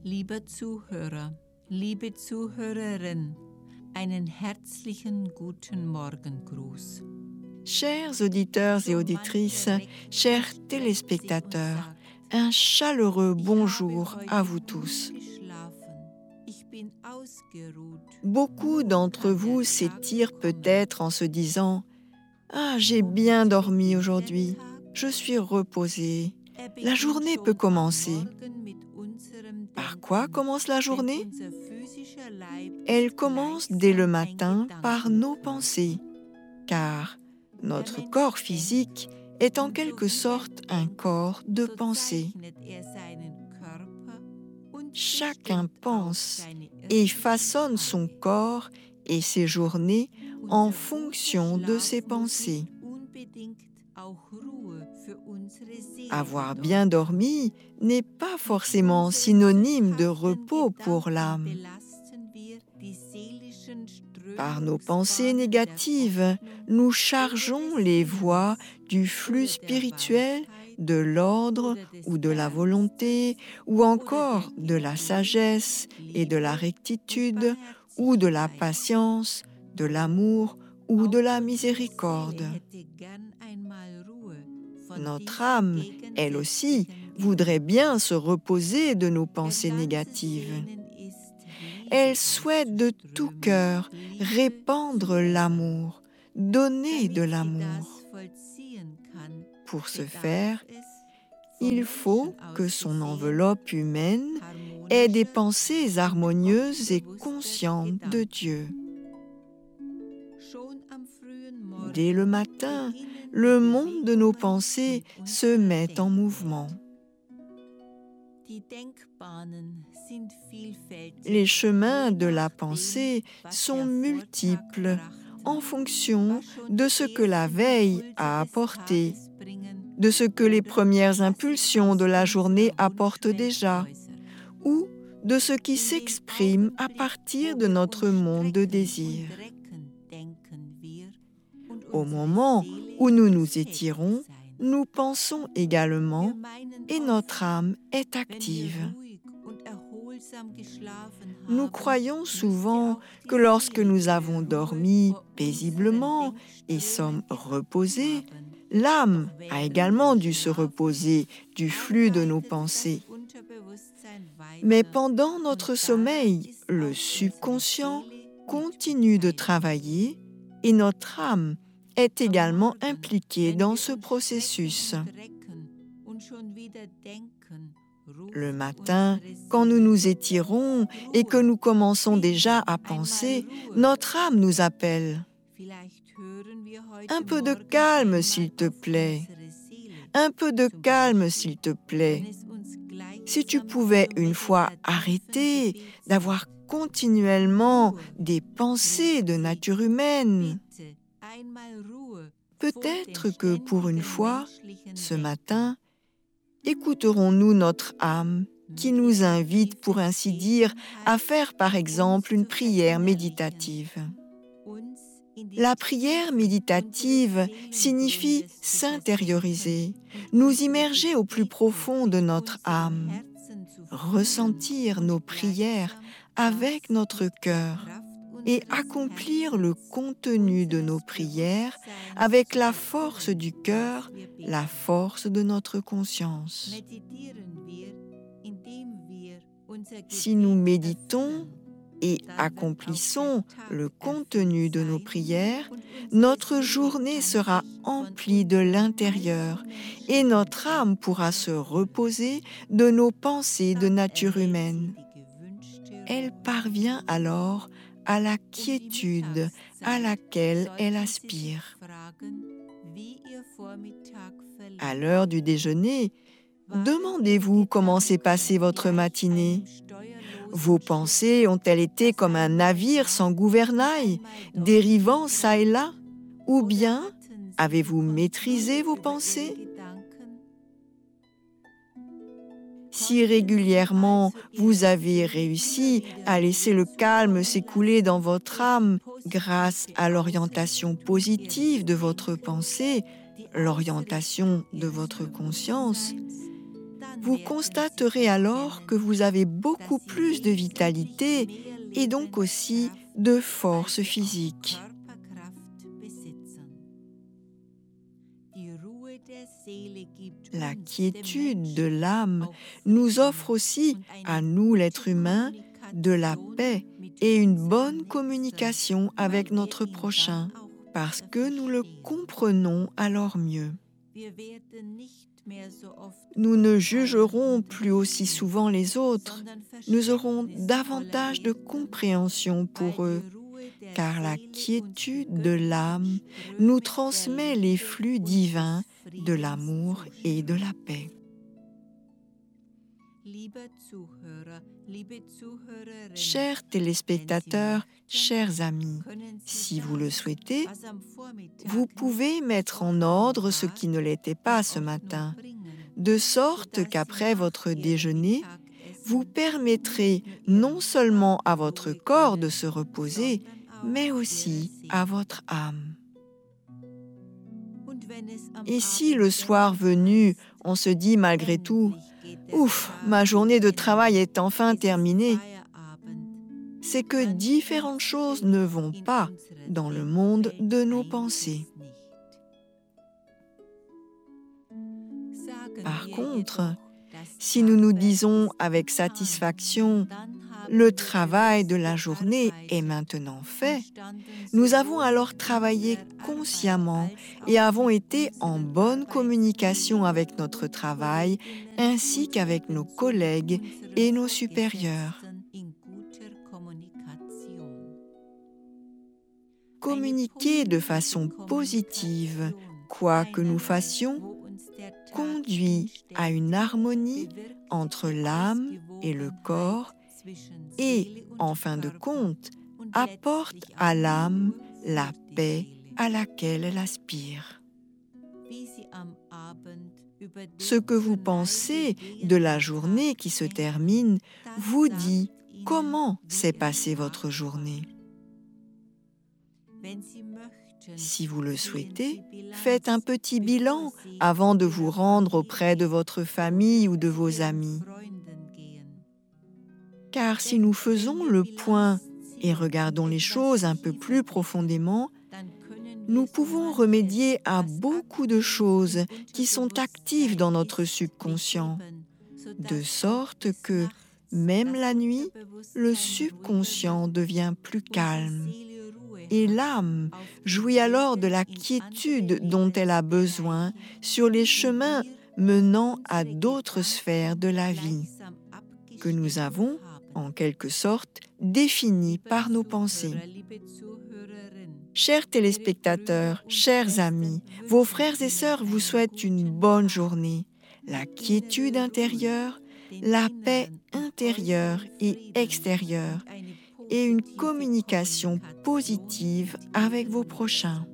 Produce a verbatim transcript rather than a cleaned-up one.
Lieber Zuhörer, liebe Zuhörerin, einen herzlichen guten Morgengruß. Chers auditeurs et auditrices, chers téléspectateurs, un chaleureux bonjour à vous tous. Beaucoup d'entre vous s'étirent peut-être en se disant « Ah, j'ai bien dormi aujourd'hui, je suis reposé, la journée peut commencer. » Par quoi commence la journée? Elle commence dès le matin par nos pensées, car notre corps physique est en quelque sorte un corps de pensée. Chacun pense et façonne son corps et ses journées en fonction de ses pensées. Avoir bien dormi n'est pas forcément synonyme de repos pour l'âme. Par nos pensées négatives, nous chargeons les voies du flux spirituel, de l'ordre ou de la volonté, ou encore de la sagesse et de la rectitude, ou de la patience, de l'amour ou de la miséricorde. Notre âme, elle aussi, voudrait bien se reposer de nos pensées négatives. Elle souhaite de tout cœur répandre l'amour, donner de l'amour. Pour ce faire, il faut que son enveloppe humaine ait des pensées harmonieuses et conscientes de Dieu. Dès le matin, le monde de nos pensées se met en mouvement. Les chemins de la pensée sont multiples en fonction de ce que la veille a apporté, de ce que les premières impulsions de la journée apportent déjà, ou de ce qui s'exprime à partir de notre monde de désir. Au moment où nous nous étirons, nous pensons également et notre âme est active. Nous croyons souvent que lorsque nous avons dormi paisiblement et sommes reposés, l'âme a également dû se reposer du flux de nos pensées. Mais pendant notre sommeil, le subconscient continue de travailler et notre âme est également impliquée dans ce processus. Le matin, quand nous nous étirons et que nous commençons déjà à penser, notre âme nous appelle. Un peu de calme, s'il te plaît. Un peu de calme, s'il te plaît. Si tu pouvais une fois arrêter d'avoir continuellement des pensées de nature humaine. Peut-être que pour une fois, ce matin, écouterons-nous notre âme qui nous invite, pour ainsi dire, à faire par exemple une prière méditative. La prière méditative signifie s'intérioriser, nous immerger au plus profond de notre âme, ressentir nos prières avec notre cœur et accomplir le contenu de nos prières avec la force du cœur, la force de notre conscience. Si nous méditons et accomplissons le contenu de nos prières, notre journée sera emplie de l'intérieur et notre âme pourra se reposer de nos pensées de nature humaine. Elle parvient alors à la quiétude à laquelle elle aspire. À l'heure du déjeuner, demandez-vous comment s'est passée votre matinée. Vos pensées ont-elles été comme un navire sans gouvernail, dérivant çà et là? Ou bien avez-vous maîtrisé vos pensées? Si régulièrement vous avez réussi à laisser le calme s'écouler dans votre âme grâce à l'orientation positive de votre pensée, l'orientation de votre conscience, Vous constaterez alors que vous avez beaucoup plus de vitalité et donc aussi de force physique. La quiétude de l'âme nous offre aussi, à nous l'être humain, de la paix et une bonne communication avec notre prochain, parce que nous le comprenons alors mieux. Nous ne jugerons plus aussi souvent les autres, nous aurons davantage de compréhension pour eux, car la quiétude de l'âme nous transmet les flux divins de l'amour et de la paix. Chers téléspectateurs, chers amis, si vous le souhaitez, vous pouvez mettre en ordre ce qui ne l'était pas ce matin, de sorte qu'après votre déjeuner, vous permettrez non seulement à votre corps de se reposer, mais aussi à votre âme. Et si le soir venu, on se dit malgré tout « Ouf, ma journée de travail est enfin terminée », c'est que différentes choses ne vont pas dans le monde de nos pensées. Par contre, si nous nous disons avec satisfaction « Le travail de la journée est maintenant fait », nous avons alors travaillé consciemment et avons été en bonne communication avec notre travail ainsi qu'avec nos collègues et nos supérieurs. Communiquer de façon positive, quoi que nous fassions, conduit à une harmonie entre l'âme et le corps et, en fin de compte, apporte à l'âme la paix à laquelle elle aspire. Ce que vous pensez de la journée qui se termine vous dit comment s'est passée votre journée. Si vous le souhaitez, faites un petit bilan avant de vous rendre auprès de votre famille ou de vos amis. Car si nous faisons le point et regardons les choses un peu plus profondément, nous pouvons remédier à beaucoup de choses qui sont actives dans notre subconscient, de sorte que, même la nuit, le subconscient devient plus calme. Et l'âme jouit alors de la quiétude dont elle a besoin sur les chemins menant à d'autres sphères de la vie, que nous avons, en quelque sorte, définies par nos pensées. Chers téléspectateurs, chers amis, vos frères et sœurs vous souhaitent une bonne journée, la quiétude intérieure, la paix intérieure et extérieure, et une communication positive avec vos prochains.